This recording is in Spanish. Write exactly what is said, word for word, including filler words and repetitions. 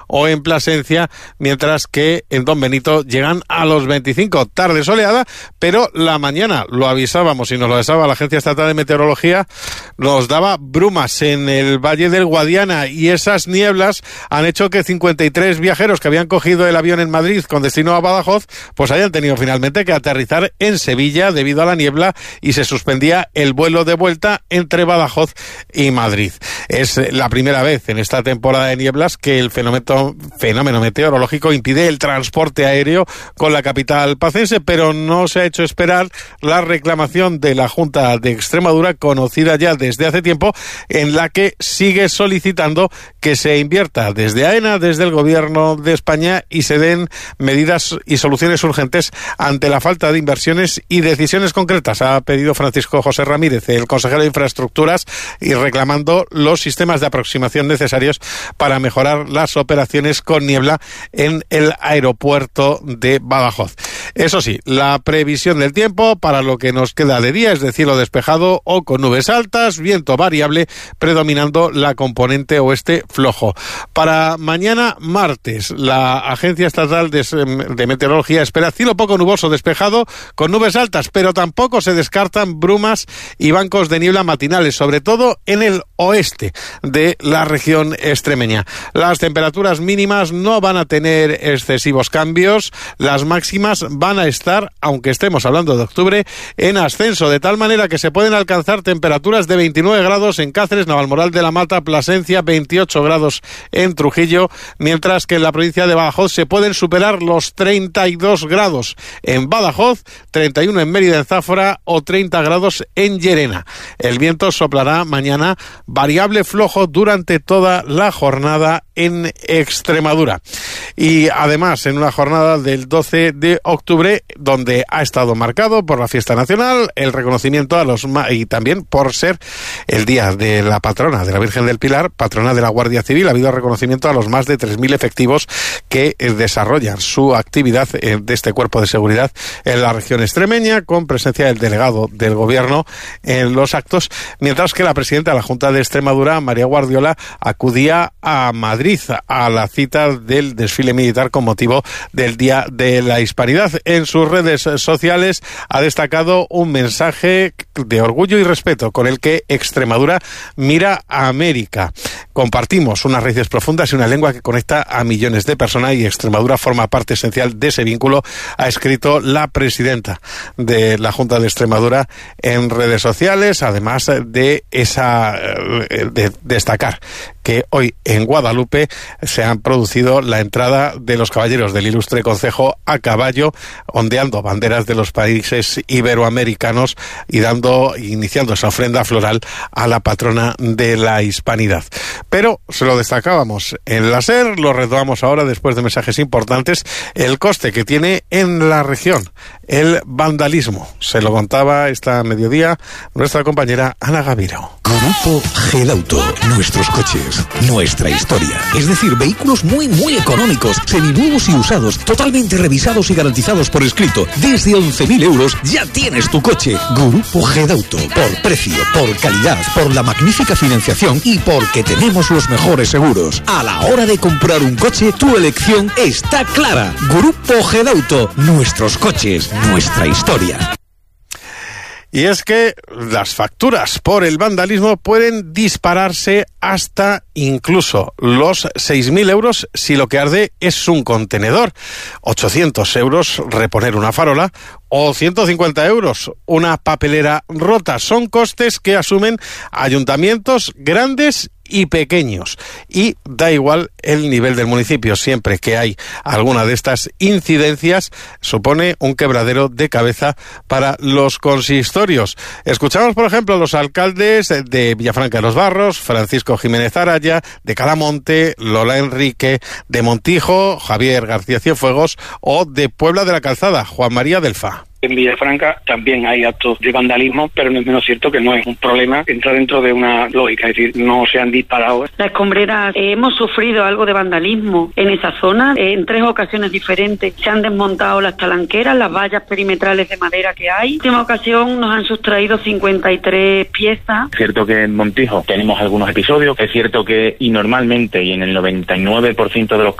o en Plasencia, mientras que en Don Benito llegan a los veinticinco. Tarde soleada, pero la mañana, lo avisábamos y nos lo avisaba la Agencia Estatal de Meteorología, nos daba brumas en el Valle del Guadiana, y esas nieblas han hecho que cincuenta y tres viajeros que habían cogido el avión en Madrid con destino a Badajoz, pues hayan tenido finalmente que aterrizar en Sevilla debido a la niebla, y se suspendía el vuelo de vuelta entre Badajoz y Madrid. Es la primera vez en esta temporada de nieblas que el fenómeno, fenómeno meteorológico impide el transporte aéreo con la capital pacense, pero no se ha hecho esperar la reclamación de la Junta de Extremadura, conocida ya desde hace tiempo, en la que sigue solicitando que se invierta desde AENA, desde el Gobierno de España, y se den medidas y soluciones urgentes ante la falta de inversiones y decisiones concretas. Ha pedido Francisco José Ramírez, el consejero de Infraestructuras, y reclamando los sistemas de aproximación necesarios para mejorar las operaciones con niebla en el aeropuerto de Badajoz. Eso sí, la previsión del tiempo para lo que nos queda de día es de cielo despejado o con nubes altas, viento variable, predominando la componente oeste flojo. Para mañana martes, la Agencia Estatal de, de Meteorología espera cielo poco nuboso despejado con nubes altas, pero tampoco se descartan brumas y bancos de niebla matinales, sobre todo en el oeste de la región extremeña. Las temperaturas mínimas no van a tener excesivos cambios, las máximas van a estar, aunque estemos hablando de octubre, en ascenso, de tal manera que se pueden alcanzar temperaturas de veintinueve grados en Cáceres, Navalmoral de la Mata, Plasencia, veintiocho grados en Trujillo, mientras que en la provincia de Badajoz se pueden superar los treinta y dos grados en Badajoz, treinta y uno en Mérida, en Záfora, o treinta grados en Llerena. El viento soplará mañana variable flojo durante toda la jornada en Extremadura. Y además, en una jornada del doce de octubre, donde ha estado marcado por la fiesta nacional, el reconocimiento a los ma- y también por ser el día de la patrona de la Virgen del Pilar, patrona de la Guardia Civil, ha habido reconocimiento a los más de tres mil efectivos que eh, desarrollan su actividad eh, de este cuerpo de seguridad en la región extremeña, con presencia del delegado del Gobierno en los actos, mientras que la presidenta de la Junta de Extremadura, María Guardiola, acudía a Madrid a la cita del desfile militar con motivo del Día de la Hispanidad. En sus redes sociales ha destacado un mensaje de orgullo y respeto con el que Extremadura mira a América. Compartimos unas raíces profundas y una lengua que conecta a millones de personas, y Extremadura forma parte esencial de ese vínculo, ha escrito la presidenta de la Junta de Extremadura en redes sociales, además de esa de destacar que hoy en Guadalupe se han producido la entrada de los caballeros del ilustre concejo a caballo, ondeando banderas de los países iberoamericanos y dando, iniciando esa ofrenda floral a la patrona de la hispanidad. Pero se lo destacábamos en la SER, lo retomamos ahora después de mensajes importantes, el coste que tiene en la región el vandalismo. Se lo contaba esta mediodía nuestra compañera Ana Gaviro. Grupo Gedauto, nuestros coches, nuestra historia. Es decir, vehículos muy, muy económicos, seminuevos y usados, totalmente revisados y garantizados por escrito. Desde once mil euros ya tienes tu coche. Grupo Gedauto, por precio, por calidad, por la magnífica financiación y porque tenemos los mejores seguros. A la hora de comprar un coche, tu elección está clara. Grupo Gedauto, nuestros coches, nuestra historia. Y es que las facturas por el vandalismo pueden dispararse hasta incluso los seis mil euros si lo que arde es un contenedor, ochocientos euros reponer una farola o ciento cincuenta euros una papelera rota. Son costes que asumen ayuntamientos grandes y pequeños, y da igual el nivel del municipio, siempre que hay alguna de estas incidencias supone un quebradero de cabeza para los consistorios. Escuchamos, por ejemplo, a los alcaldes de Villafranca de los Barros, Francisco Jiménez Araya, de Calamonte, Lola Enrique, de Montijo, Javier García Cienfuegos, o de Puebla de la Calzada, Juan María Delfa. En Villafranca también hay actos de vandalismo, pero no es menos cierto que no es un problema, entra dentro de una lógica, es decir, no se han disparado. La Escombrera, eh, hemos sufrido algo de vandalismo en esa zona, eh, en tres ocasiones diferentes. Se han desmontado las talanqueras, las vallas perimetrales de madera que hay. En la última ocasión nos han sustraído cincuenta y tres piezas. Es cierto que en Montijo tenemos algunos episodios, es cierto que y normalmente y en el noventa y nueve por ciento de los